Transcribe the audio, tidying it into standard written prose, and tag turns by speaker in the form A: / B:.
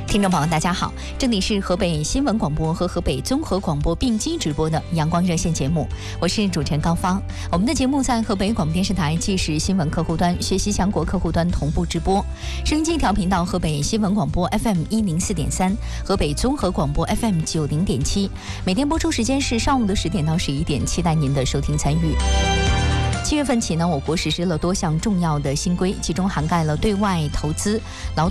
A: 听众朋友大家好，这里是河北新闻广播和河北综合广播并机直播的阳光热线节目，我是主持人高芳。我们的节目在河北广播电视台即时新闻客户端、学习强国客户端同步直播，声机调频到河北新闻广播 FM 104.3，河北综合广播 FM 90.7，每天播出时间是上午的10点到11点，期待您的收听参与。7月份起呢，我国实施了多项重要的新规，其中涵盖了对外投资、劳动